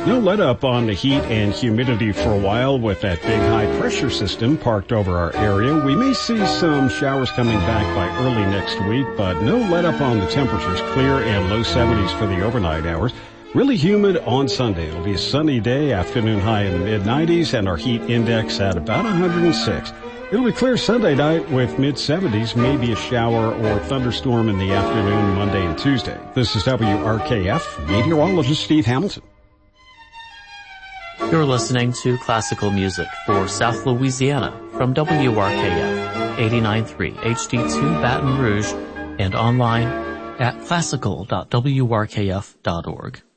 No let up on the heat and humidity for a while with that big high pressure system parked over our area. We may see some showers coming back by early next week, but no let up on the temperatures. Clear and low 70s for the overnight hours. Really humid on Sunday. It'll be a sunny day, afternoon high in the mid-90s, and our heat index at about 106. It'll be clear Sunday night with mid-70s, maybe a shower or thunderstorm in the afternoon Monday and Tuesday. This is WRKF meteorologist Steve Hamilton. You're listening to classical music for South Louisiana from WRKF 89.3 HD2 Baton Rouge and online at classical.wrkf.org.